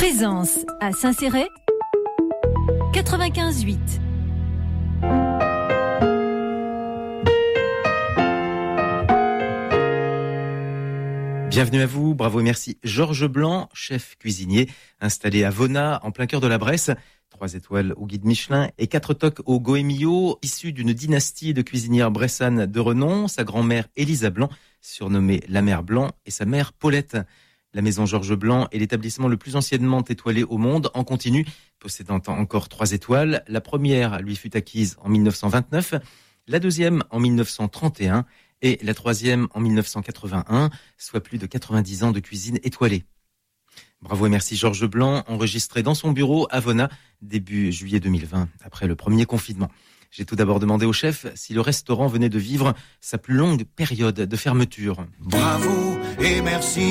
Plaisance à Saint-Céré 95.8. Bienvenue à vous, bravo et merci. Georges Blanc, chef cuisinier, installé à Vona, en plein cœur de la Bresse. 3 étoiles au guide Michelin et 4 toques au Goemio, issu d'une dynastie de cuisinières bressanes de renom. Sa grand-mère Élisa Blanc, surnommée la mère Blanc, et sa mère Paulette. La maison Georges Blanc est l'établissement le plus anciennement étoilé au monde, en continu, possédant encore 3 étoiles. La première lui fut acquise en 1929, la deuxième en 1931 et la troisième en 1981, soit plus de 90 ans de cuisine étoilée. Bravo et merci Georges Blanc, enregistré dans son bureau à Vona, début juillet 2020, après le premier confinement. J'ai tout d'abord demandé au chef si le restaurant venait de vivre sa plus longue période de fermeture. Bravo et merci.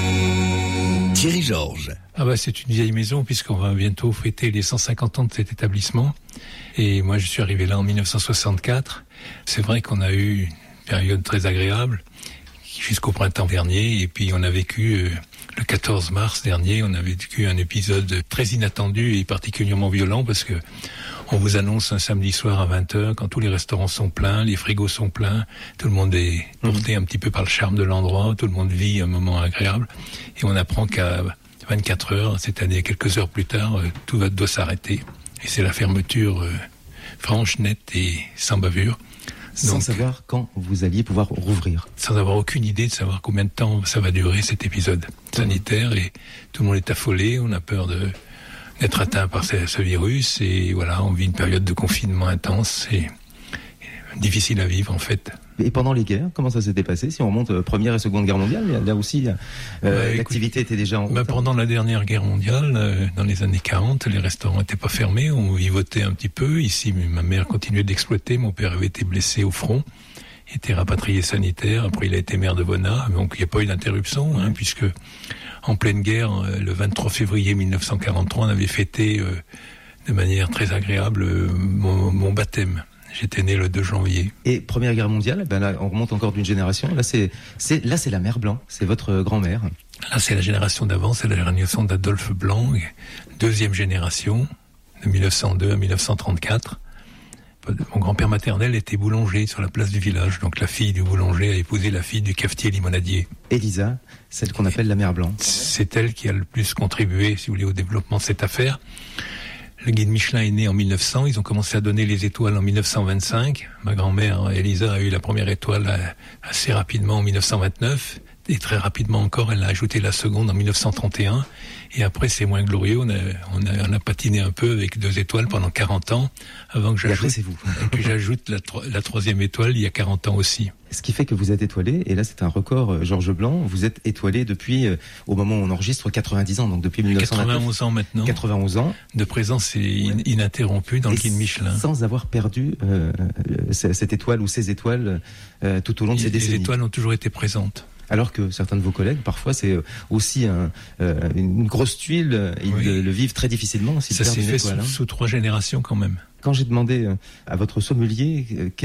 Thierry Georges. C'est une vieille maison puisqu'on va bientôt fêter les 150 ans de cet établissement. Et moi, je suis arrivé là en 1964. C'est vrai qu'on a eu une période très agréable jusqu'au printemps dernier. Et puis, on a vécu... Le 14 mars dernier, on a vécu un épisode très inattendu et particulièrement violent parce que on vous annonce un samedi soir à 20h quand tous les restaurants sont pleins, les frigos sont pleins, tout le monde est porté un petit peu par le charme de l'endroit, tout le monde vit un moment agréable et on apprend qu'à 24 heures, c'est-à-dire quelques heures plus tard, tout doit s'arrêter. Et c'est la fermeture franche, nette et sans bavure. Sans savoir quand vous alliez pouvoir rouvrir. Sans avoir aucune idée de savoir combien de temps ça va durer cet épisode sanitaire et tout le monde est affolé, on a peur d'être atteint par ce virus et voilà, on vit une période de confinement intense et difficile à vivre en fait. Et pendant les guerres, comment ça s'était passé? Si on remonte Première et Seconde Guerre mondiale, là aussi, l'activité était déjà en route. Pendant la dernière guerre mondiale, dans les années 40, les restaurants n'étaient pas fermés, on vivotait un petit peu. Ici, ma mère continuait d'exploiter, mon père avait été blessé au front, était rapatrié sanitaire, après il a été maire de Vona, donc il n'y a pas eu d'interruption, puisque en pleine guerre, le 23 février 1943, on avait fêté de manière très agréable mon baptême. J'étais né le 2 janvier. Et Première Guerre mondiale, là, on remonte encore d'une génération. Là, c'est la mère Blanc, c'est votre grand-mère. Là, c'est la génération d'avant, c'est la génération d'Adolphe Blanc, deuxième génération, de 1902 à 1934. Mon grand-père maternel était boulanger sur la place du village, donc la fille du boulanger a épousé la fille du cafetier limonadier. Élisa, celle qu'on appelle la mère Blanc. C'est elle qui a le plus contribué, si vous voulez, au développement de cette affaire. Le guide Michelin est né en 1900, ils ont commencé à donner les étoiles en 1925. Ma grand-mère, Élisa, a eu la première étoile assez rapidement en 1929. Et très rapidement encore, elle a ajouté la seconde en 1931. Et après, c'est moins glorieux. On a patiné un peu avec 2 étoiles pendant 40 ans. Avant que j'ajoute la troisième étoile il y a 40 ans aussi. Ce qui fait que vous êtes étoilé, et là c'est un record, Georges Blanc, vous êtes étoilé depuis, au moment où on enregistre, 90 ans, donc depuis 1929. 91 ans maintenant. 91 ans. De présence ininterrompue dans le guide Michelin. Sans avoir perdu cette étoile ou ces étoiles tout au long de ces décennies. Les étoiles ont toujours été présentes. Alors que certains de vos collègues, parfois, c'est aussi une grosse tuile. Ils le vivent très difficilement. Ça s'est fait sous 3 générations quand même. Quand j'ai demandé à votre sommelier